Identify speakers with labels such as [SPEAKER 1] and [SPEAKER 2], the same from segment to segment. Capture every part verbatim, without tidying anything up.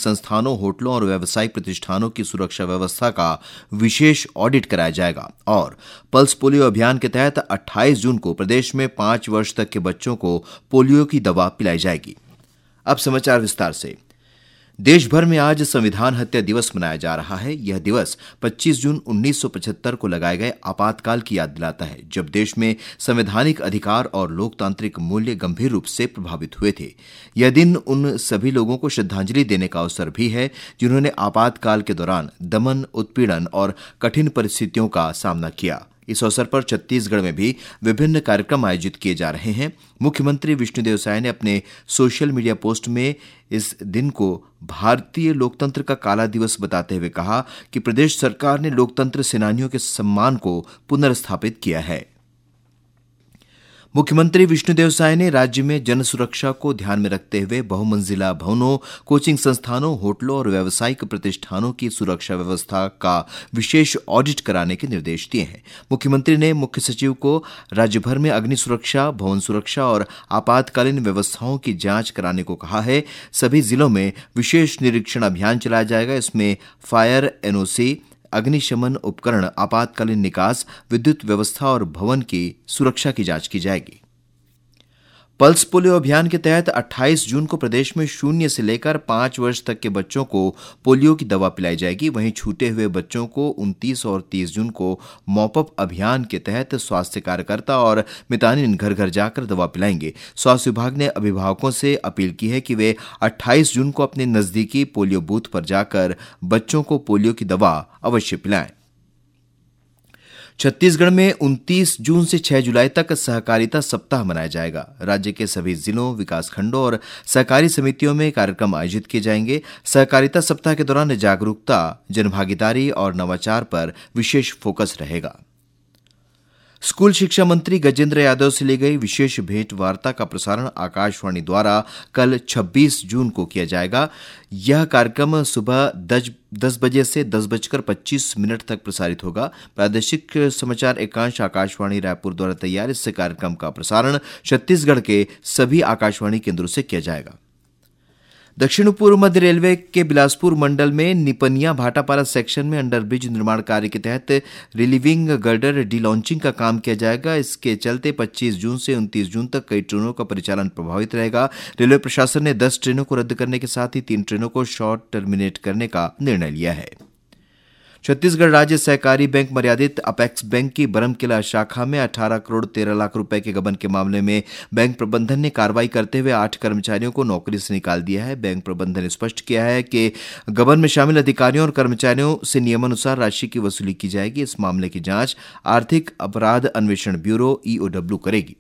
[SPEAKER 1] संस्थानों, होटलों और व्यावसायिक प्रतिष्ठानों की सुरक्षा व्यवस्था का विशेष ऑडिट कराया जाएगा और पल्स पोलियो अभियान के तहत अट्ठाईस जून को प्रदेश में पांच वर्ष तक के बच्चों को पोलियो की दवा पिलाई जाएगी। अब समाचार विस्तार से। देश भर में आज संविधान हत्या दिवस मनाया जा रहा है। यह दिवस पच्चीस जून उन्नीस सौ पचहत्तर को लगाए गए आपातकाल की याद दिलाता है, जब देश में संवैधानिक अधिकार और लोकतांत्रिक मूल्य गंभीर रूप से प्रभावित हुए थे। यह दिन उन सभी लोगों को श्रद्धांजलि देने का अवसर भी है जिन्होंने आपातकाल के दौरान दमन, उत्पीड़न और कठिन परिस्थितियों का सामना किया। इस अवसर पर छत्तीसगढ़ में भी विभिन्न कार्यक्रम आयोजित किए जा रहे हैं। मुख्यमंत्री विष्णुदेव साय ने अपने सोशल मीडिया पोस्ट में इस दिन को भारतीय लोकतंत्र का काला दिवस बताते हुए कहा कि प्रदेश सरकार ने लोकतंत्र सेनानियों के सम्मान को पुनर्स्थापित किया है। मुख्यमंत्री विष्णुदेव साय ने राज्य में जन सुरक्षा को ध्यान में रखते हुए बहुमंजिला भवनों, कोचिंग संस्थानों, होटलों और व्यावसायिक प्रतिष्ठानों की सुरक्षा व्यवस्था का विशेष ऑडिट कराने के निर्देश दिए हैं। मुख्यमंत्री ने मुख्य सचिव को राज्य भर में अग्नि सुरक्षा, भवन सुरक्षा और आपातकालीन व्यवस्थाओं की जांच कराने को कहा है। सभी जिलों में विशेष निरीक्षण अभियान चलाया जाएगा। इसमें फायर एनओसी, अग्निशमन उपकरण, आपातकालीन निकास, विद्युत व्यवस्था और भवन की सुरक्षा की जांच की जाएगी। पल्स पोलियो अभियान के तहत अट्ठाईस जून को प्रदेश में शून्य से लेकर पांच वर्ष तक के बच्चों को पोलियो की दवा पिलाई जाएगी। वहीं छूटे हुए बच्चों को उनतीस और तीस जून को मॉपअप अभियान के तहत स्वास्थ्य कार्यकर्ता और मितानिन घर घर जाकर दवा पिलाएंगे। स्वास्थ्य विभाग ने अभिभावकों से अपील की है कि वे अट्ठाईस जून को अपने नजदीकी पोलियो बूथ पर जाकर बच्चों को पोलियो की दवा अवश्य पिलाएं। छत्तीसगढ़ में उनतीस जून से छह जुलाई तक सहकारिता सप्ताह मनाया जाएगा। राज्य के सभी जिलों, विकासखंडों और सहकारी समितियों में कार्यक्रम आयोजित किए जाएंगे। सहकारिता सप्ताह के दौरान जागरूकता, जनभागीदारी और नवाचार पर विशेष फोकस रहेगा। स्कूल शिक्षा मंत्री गजेंद्र यादव से ली गई विशेष भेंट वार्ता का प्रसारण आकाशवाणी द्वारा कल छब्बीस जून को किया जाएगा। यह कार्यक्रम सुबह दस बजे से दस बजकर पच्चीस मिनट तक प्रसारित होगा। प्रादेशिक समाचार एकांश आकाशवाणी रायपुर द्वारा तैयार इस कार्यक्रम का प्रसारण छत्तीसगढ़ के सभी आकाशवाणी केंद्रों से किया जाएगा। दक्षिण पूर्व मध्य रेलवे के बिलासपुर मंडल में निपनिया भाटापारा सेक्शन में अंडरब्रिज निर्माण कार्य के तहत रिलीविंग गर्डर डी लॉन्चिंग का काम किया जाएगा। इसके चलते पच्चीस जून से उनतीस जून तक कई ट्रेनों का परिचालन प्रभावित रहेगा। रेलवे प्रशासन ने दस ट्रेनों को रद्द करने के साथ ही तीन ट्रेनों को शॉर्ट टर्मिनेट करने का निर्णय लिया है। छत्तीसगढ़ राज्य सहकारी बैंक मर्यादित अपेक्स बैंक की बरमकिला शाखा में अठारह करोड़ तेरह लाख रुपए के गबन के मामले में बैंक प्रबंधन ने कार्रवाई करते हुए आठ कर्मचारियों को नौकरी से निकाल दिया है। बैंक प्रबंधन ने स्पष्ट किया है कि गबन में शामिल अधिकारियों और कर्मचारियों से नियमानुसार राशि की वसूली की जाएगी। इस मामले की जांच आर्थिक अपराध अन्वेषण ब्यूरो ईओडब्ल्यू करेगी।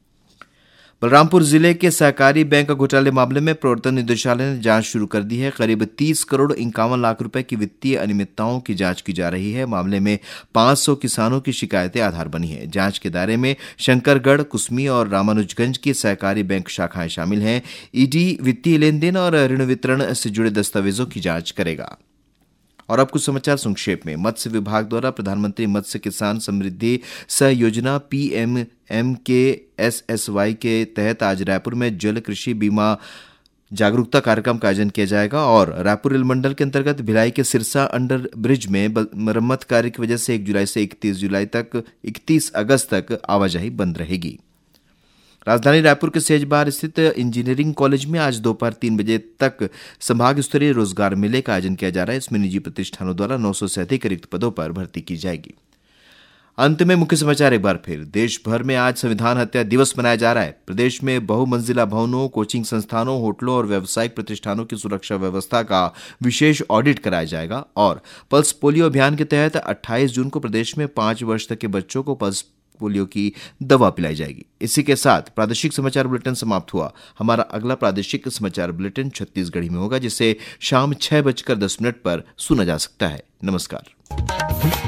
[SPEAKER 1] बलरामपुर जिले के सहकारी बैंक घोटाले मामले में प्रवर्तन निदेशालय ने जांच शुरू कर दी है। करीब तीस करोड़ इक्यावन लाख रुपए की वित्तीय अनियमितताओं की जांच की जा रही है। मामले में पांच सौ किसानों की शिकायतें आधार बनी है। जांच के दायरे में शंकरगढ़, कुसमी और रामानुजगंज की सहकारी बैंक शाखाएं शामिल हैं। ईडी वित्तीय लेन देन और ऋण वितरण से जुड़े दस्तावेजों की जांच करेगा। और अब कुछ समाचार संक्षेप में। मत्स्य विभाग द्वारा प्रधानमंत्री मत्स्य किसान समृद्धि सह योजना पी एम एम के एस एस वाई के तहत आज रायपुर में जल कृषि बीमा जागरूकता कार्यक्रम का आयोजन किया जाएगा और रायपुर रेल मंडल के अंतर्गत भिलाई के सिरसा अंडर ब्रिज में मरम्मत कार्य की वजह से एक जुलाई से इकतीस जुलाई तक इकतीस अगस्त तक आवाजाही बंद रहेगी। राजधानी रायपुर के सेजबहार स्थित इंजीनियरिंग कॉलेज में आज दोपहर तीन बजे तक संभाग स्तरीय रोजगार मेले का आयोजन किया जा रहा है। इसमें निजी प्रतिष्ठानों द्वारा नौ सौ से अधिक रिक्त पदों पर भर्ती की जाएगी। अंत में मुख्य समाचार एक बार फिर। देश भर में आज संविधान हत्या दिवस मनाया जा रहा है। प्रदेश में बहुमंजिला भवनों, कोचिंग संस्थानों, होटलों और व्यावसायिक प्रतिष्ठानों की सुरक्षा व्यवस्था का विशेष ऑडिट कराया जाएगा और पल्स पोलियो अभियान के तहत अट्ठाईस जून को प्रदेश में पांच वर्ष तक के बच्चों को पल्स पोलियो की दवा पिलाई जाएगी। इसी के साथ प्रादेशिक समाचार बुलेटिन समाप्त हुआ। हमारा अगला प्रादेशिक समाचार बुलेटिन छत्तीसगढ़ी में होगा, जिसे शाम छह बजकर दस मिनट पर सुना जा सकता है। नमस्कार।